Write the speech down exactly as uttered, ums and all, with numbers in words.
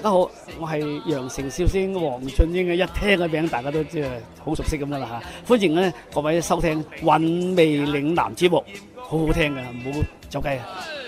家好，我係羊城笑星黃俊英嘅，一聽個名大家都知係好熟悉咁噶啦嚇。歡迎咧各位收聽《韻味嶺南》節目，好好聽嘅，唔好走雞啊！